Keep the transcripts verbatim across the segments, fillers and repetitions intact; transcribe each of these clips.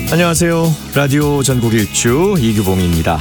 안녕하세요. 라디오 전국 일주 이규봉입니다.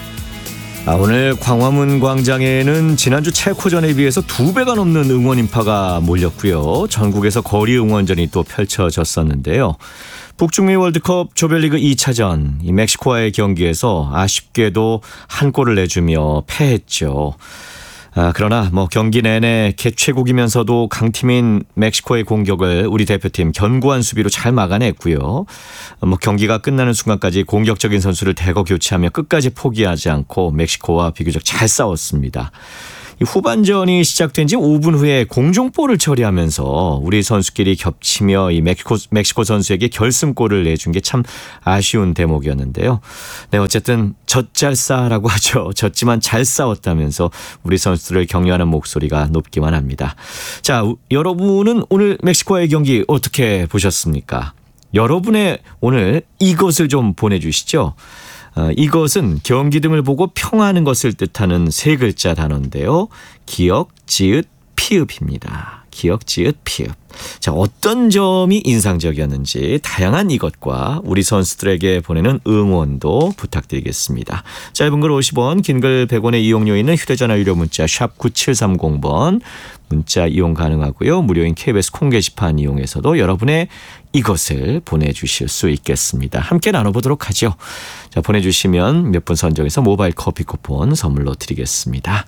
아, 오늘 광화문 광장에는 지난주 체코전에 비해서 두 배가 넘는 응원 인파가 몰렸고요. 전국에서 거리 응원전이 또 펼쳐졌었는데요. 북중미 월드컵 조별리그 이 차전 이 멕시코와의 경기에서 아쉽게도 한 골을 내주며 패했죠. 아, 그러나 뭐 경기 내내 개최국이면서도 강팀인 멕시코의 공격을 우리 대표팀 견고한 수비로 잘 막아냈고요. 뭐 경기가 끝나는 순간까지 공격적인 선수를 대거 교체하며 끝까지 포기하지 않고 멕시코와 비교적 잘 싸웠습니다. 이 후반전이 시작된 지 오 분 후에 공중볼을 처리하면서 우리 선수끼리 겹치며 이 멕시코, 멕시코 선수에게 결승골을 내준 게 참 아쉬운 대목이었는데요. 네, 어쨌든 젖잘싸라고 하죠. 졌지만 잘 싸웠다면서 우리 선수들을 격려하는 목소리가 높기만 합니다. 자, 여러분은 오늘 멕시코와의 경기 어떻게 보셨습니까? 여러분의 오늘 이것을 좀 보내주시죠. 어, 이것은 경기 등을 보고 평하는 것을 뜻하는 세 글자 단어인데요. 기역, 지읒, 피읍입니다. 기역, 지읒, 피읍. 자, 어떤 점이 인상적이었는지 다양한 이것과 우리 선수들에게 보내는 응원도 부탁드리겠습니다. 짧은 글 오십 원, 긴 글 백 원의 이용료 있는 휴대전화 유료 문자 샵 구칠삼공 번 문자 이용 가능하고요. 무료인 케이비에스 콩 게시판 이용해서도 여러분의 이것을 보내주실 수 있겠습니다. 함께 나눠보도록 하죠. 자, 보내주시면 몇 분 선정해서 모바일 커피 쿠폰 선물로 드리겠습니다.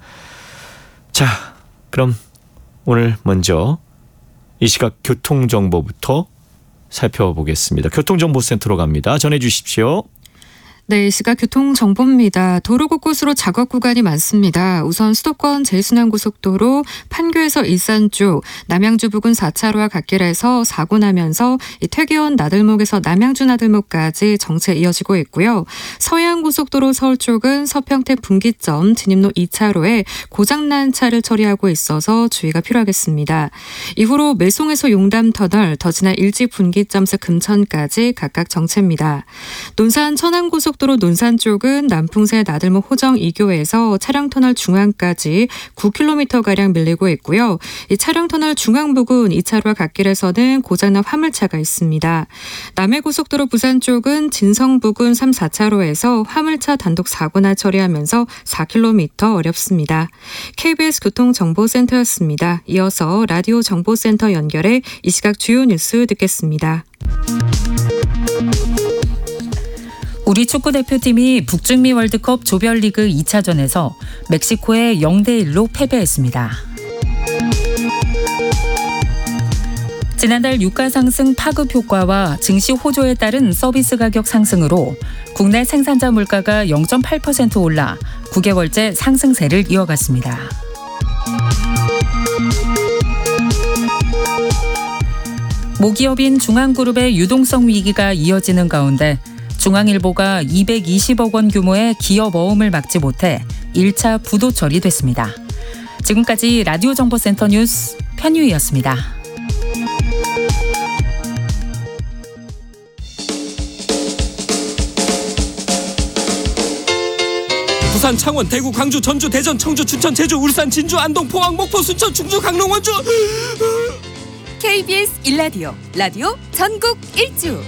자, 그럼 오늘 먼저 이 시각 교통정보부터 살펴보겠습니다. 교통정보센터로 갑니다. 전해주십시오. 네, 이 시각 교통정보입니다. 도로 곳곳으로 작업 구간이 많습니다. 우선 수도권 제일순환고속도로 판교에서 일산 쪽 남양주 부근 사 차로와 갓길에서 사고 나면서 퇴계원 나들목에서 남양주 나들목까지 정체 이어지고 있고요. 서해안고속도로 서울 쪽은 서평택 분기점 진입로 이 차로에 고장난 차를 처리하고 있어서 주의가 필요하겠습니다. 이후로 매송에서 용담터널 더 지나 일지 분기점에서 금천까지 각각 정체입니다. 논산 천안고속도로 도로 논산 쪽은 남풍새 나들목 호정 이 교에서 차량터널 중앙까지 구 킬로미터가량 밀리고 있고요. 이 차량터널 중앙 부근 이 차로와 갓길에서는 고장난 화물차가 있습니다. 남해고속도로 부산 쪽은 진성 부근 삼, 사 차로에서 화물차 단독 사고나 처리하면서 사 킬로미터 어렵습니다. 케이비에스 교통정보센터였습니다. 이어서 라디오 정보센터 연결해 이 시각 주요 뉴스 듣겠습니다. 우리 축구대표팀이 북중미 월드컵 조별리그 이 차전에서 멕시코에 영 대 일로 패배했습니다. 지난달 유가 상승 파급 효과와 증시 호조에 따른 서비스 가격 상승으로 국내 생산자 물가가 영 점 팔 퍼센트 올라 구 개월째 상승세를 이어갔습니다. 모기업인 중앙그룹의 유동성 위기가 이어지는 가운데 중앙일보가 이백이십억 원 규모의 기업 어음을 막지 못해 일 차 부도 처리됐습니다. 지금까지 라디오 정보센터 뉴스 편유희였습니다. 부산, 창원, 대구, 광주, 전주, 대전, 청주, 춘천, 제주, 울산, 진주, 안동, 포항, 목포, 순천, 충주, 강릉, 원주. 케이비에스 일 라디오 라디오 전국 일주.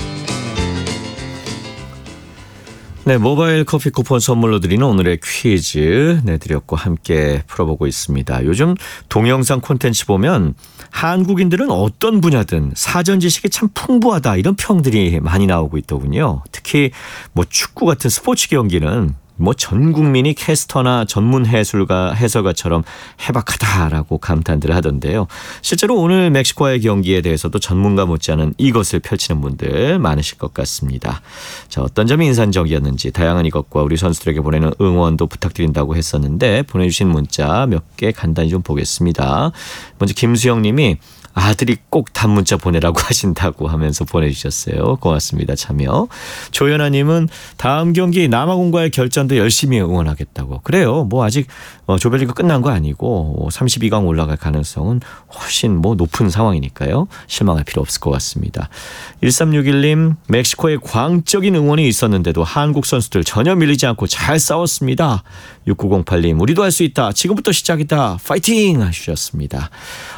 네, 모바일 커피 쿠폰 선물로 드리는 오늘의 퀴즈 내드렸고 함께 풀어보고 있습니다. 요즘 동영상 콘텐츠 보면 한국인들은 어떤 분야든 사전 지식이 참 풍부하다 이런 평들이 많이 나오고 있더군요. 특히 뭐 축구 같은 스포츠 경기는 뭐 전 국민이 캐스터나 전문 해설가, 해설가처럼 해박하다라고 감탄들을 하던데요. 실제로 오늘 멕시코와의 경기에 대해서도 전문가 못지않은 이것을 펼치는 분들 많으실 것 같습니다. 자, 어떤 점이 인상적이었는지 다양한 이것과 우리 선수들에게 보내는 응원도 부탁드린다고 했었는데 보내주신 문자 몇 개 간단히 좀 보겠습니다. 먼저 김수영 님이 아들이 꼭 단문자 보내라고 하신다고 하면서 보내주셨어요. 고맙습니다. 참여. 조연아님은 다음 경기 남아공과의 결전도 열심히 응원하겠다고. 그래요. 뭐 아직 조별리그 끝난 거 아니고 삼십이 강 올라갈 가능성은 훨씬 뭐 높은 상황이니까요. 실망할 필요 없을 것 같습니다. 일삼육일 님 멕시코에 광적인 응원이 있었는데도 한국 선수들 전혀 밀리지 않고 잘 싸웠습니다. 육구공팔 님 우리도 할 수 있다. 지금부터 시작이다. 파이팅 하셨습니다.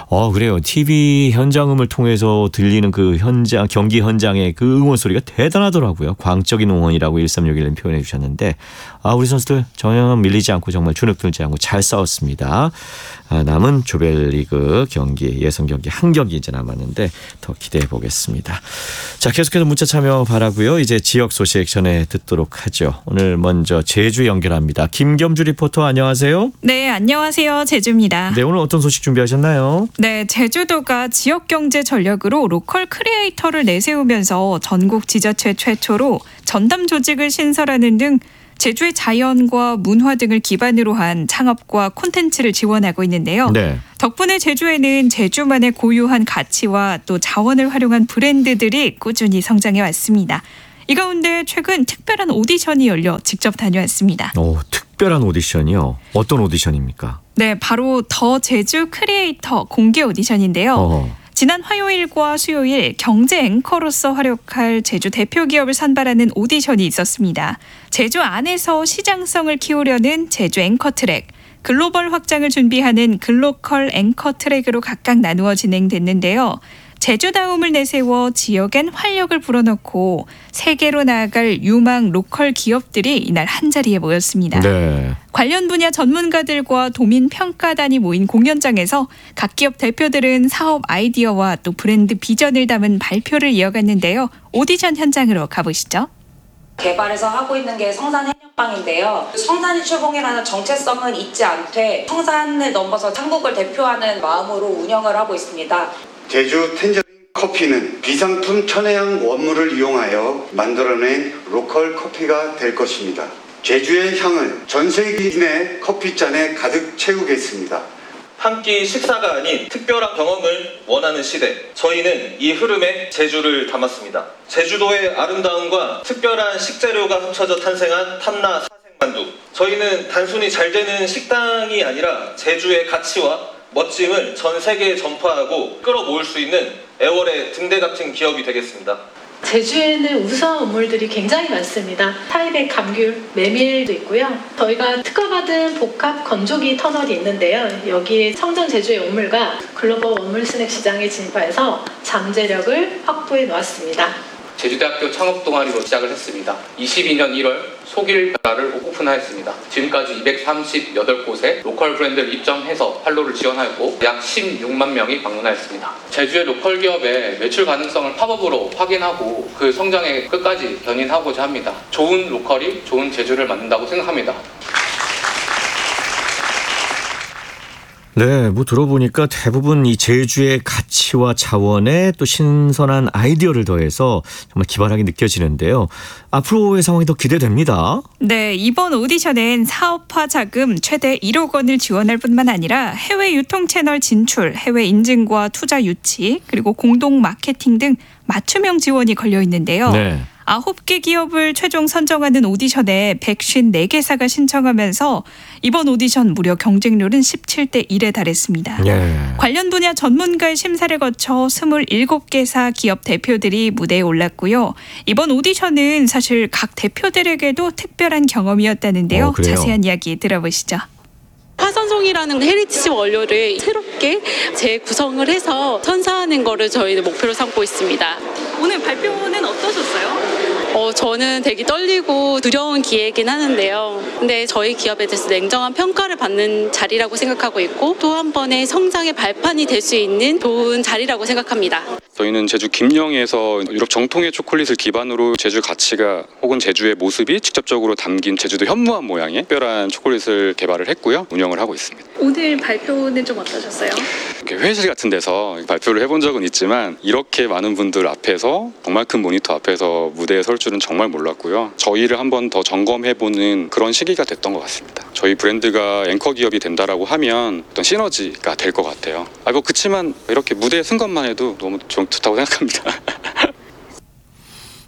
어, 그래요. 티비 현장음을 통해서 들리는 그 현장, 경기 현장의 그 응원 소리가 대단하더라고요. 광적인 응원이라고 일삼육일 님 표현해 주셨는데, 아, 우리 선수들 정말 밀리지 않고 정말 주눅 들지 않고 잘 싸웠습니다. 아, 남은 조별리그 경기, 예선 경기 한 경기 이제 남았는데 더 기대해 보겠습니다. 자, 계속해서 문자 참여 바라고요. 이제 지역 소식 전해 듣도록 하죠. 오늘 먼저 제주 연결합니다. 김겸주 리포터 안녕하세요. 네, 안녕하세요. 제주입니다. 네, 오늘 어떤 소식 준비하셨나요? 네, 제주도가 지역경제 전략으로 로컬 크리에이터를 내세우면서 전국 지자체 최초로 전담 조직을 신설하는 등 제주의 자연과 문화 등을 기반으로 한 창업과 콘텐츠를 지원하고 있는데요. 네. 덕분에 제주에는 제주만의 고유한 가치와 또 자원을 활용한 브랜드들이 꾸준히 성장해 왔습니다. 이 가운데 최근 특별한 오디션이 열려 직접 다녀왔습니다. 오, 특별한 오디션이요? 어떤 오디션입니까? 네, 바로 더 제주 크리에이터 공개 오디션인데요. 어. 지난 화요일과 수요일 경제 앵커로서 활약할 제주 대표 기업을 선발하는 오디션이 있었습니다. 제주 안에서 시장성을 키우려는 제주 앵커 트랙, 글로벌 확장을 준비하는 글로컬 앵커 트랙으로 각각 나누어 진행됐는데요. 제주다움을 내세워 지역엔 활력을 불어넣고 세계로 나아갈 유망 로컬 기업들이 이날 한자리에 모였습니다. 네. 관련 분야 전문가들과 도민 평가단이 모인 공연장에서 각 기업 대표들은 사업 아이디어와 또 브랜드 비전을 담은 발표를 이어갔는데요. 오디션 현장으로 가보시죠. 개발해서 하고 있는 게 성산 해녀빵인데요. 성산이 출봉이라는 정체성은 잊지 않되 성산을 넘어서 한국을 대표하는 마음으로 운영을 하고 있습니다. 제주 텐저린 커피는 비상품 천혜향 원물을 이용하여 만들어낸 로컬 커피가 될 것입니다. 제주의 향을 전 세계인의 커피잔에 가득 채우겠습니다. 한 끼 식사가 아닌 특별한 경험을 원하는 시대. 저희는 이 흐름에 제주를 담았습니다. 제주도의 아름다움과 특별한 식재료가 합쳐져 탄생한 탐라 사생만두. 저희는 단순히 잘 되는 식당이 아니라 제주의 가치와 멋짐을 전 세계에 전파하고 끌어모을 수 있는 애월의 등대 같은 기업이 되겠습니다. 제주에는 우수한 우물들이 굉장히 많습니다. 타이백 감귤, 메밀도 있고요. 저희가 특허받은 복합 건조기 터널이 있는데요. 여기에 청정 제주의 우물과 글로벌 원물 스낵 시장에 진입해서 잠재력을 확보해 놓았습니다. 제주대학교 창업 동아리로 시작을 했습니다. 이십이 년 일월 속일별화를 오픈하였습니다. 지금까지 이백삼십팔 곳에 로컬 브랜드를 입점해서 판로를 지원하였고 약 십육만 명이 방문하였습니다. 제주의 로컬 기업의 매출 가능성을 팝업으로 확인하고 그 성장에 끝까지 견인하고자 합니다. 좋은 로컬이 좋은 제주를 만든다고 생각합니다. 네, 뭐 들어보니까 대부분 이 제주의 가치와 자원에 또 신선한 아이디어를 더해서 정말 기발하게 느껴지는데요. 앞으로의 상황이 더 기대됩니다. 네, 이번 오디션은 사업화 자금 최대 일억 원을 지원할 뿐만 아니라 해외 유통 채널 진출, 해외 인증과 투자 유치, 그리고 공동 마케팅 등 맞춤형 지원이 걸려 있는데요. 네. 아홉 개 기업을 최종 선정하는 오디션에 백오십사 개사가 신청하면서 이번 오디션 무려 경쟁률은 십칠 대 일에 달했습니다. 네. 관련 분야 전문가의 심사를 거쳐 이십칠 개사 기업 대표들이 무대에 올랐고요. 이번 오디션은 사실 각 대표들에게도 특별한 경험이었다는데요. 어, 그래요? 자세한 이야기 들어보시죠. 화산송이라는 헤리티지 원료를 새롭게 재구성을 해서 선사하는 거를 저희는 목표로 삼고 있습니다. 오늘 발표는 어떠셨어요? 어, 저는 되게 떨리고 두려운 기회이긴 하는데요. 근데 저희 기업에 대해서 냉정한 평가를 받는 자리라고 생각하고 있고 또 한 번의 성장의 발판이 될 수 있는 좋은 자리라고 생각합니다. 저희는 제주 김영에서 유럽 정통의 초콜릿을 기반으로 제주 가치가 혹은 제주의 모습이 직접적으로 담긴 제주도 현무암 모양의 특별한 초콜릿을 개발을 했고요. 운영을 하고 있습니다. 오늘 발표는 좀 어떠셨어요? 회의실 같은 데서 발표를 해본 적은 있지만 이렇게 많은 분들 앞에서 정말 큰 모니터 앞에서 무대에 설 줄은 정말 몰랐고요. 저희를 한번 더 점검해보는 그런 시기가 됐던 것 같습니다. 저희 브랜드가 앵커 기업이 된다라고 하면 어떤 시너지가 될 것 같아요. 아, 뭐 그치만 이렇게 무대에 쓴 것만 해도 너무 좋다고 생각합니다.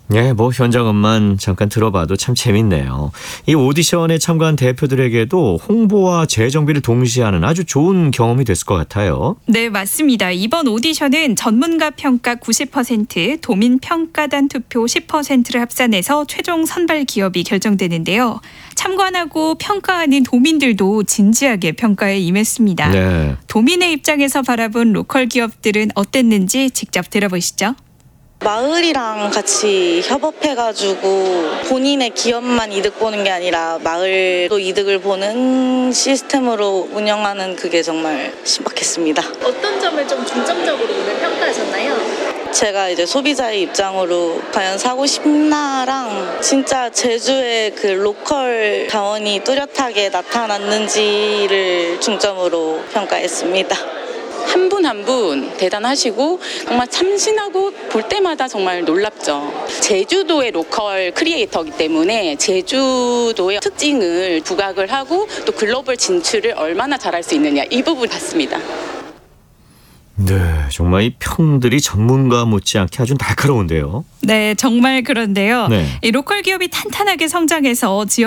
예, 뭐 현장음만 잠깐 들어봐도 참 재밌네요. 이 오디션에 참가한 대표들에게도 홍보와 재정비를 동시에 하는 아주 좋은 경험이 됐을 것 같아요. 네, 맞습니다. 이번 오디션은 전문가 평가 구십 퍼센트, 도민 평가단 투표 십 퍼센트를 합산해서 최종 선발 기업이 결정되는데요. 참관하고 평가하는 도민들도 진지하게 평가에 임했습니다. 네. 도민의 입장에서 바라본 로컬 기업들은 어땠는지 직접 들어보시죠. 마을이랑 같이 협업해가지고 본인의 기업만 이득 보는 게 아니라 마을도 이득을 보는 시스템으로 운영하는 그게 정말 신박했습니다. 어떤 점을 좀 중점적으로 오늘 평가하셨나요? 제가 이제 소비자의 입장으로 과연 사고 싶나랑 진짜 제주의 그 로컬 자원이 뚜렷하게 나타났는지를 중점으로 평가했습니다. 한 분 한 분 대단하시고 정말 참신하고 볼 때마다 정말 놀랍죠. 제주도의 로컬 크리에이터이기 때문에 제주도의 특징을 부각을 하고 또 글로벌 진출을 얼마나 잘할 수 있느냐 이 부분 봤습니다. 네, 정말 이 평들이 전문가 못지않게 아주 날카로운데요. 네, 정말 그런데요. 네. 이 로컬 기업이 탄탄하게 성장해서 지역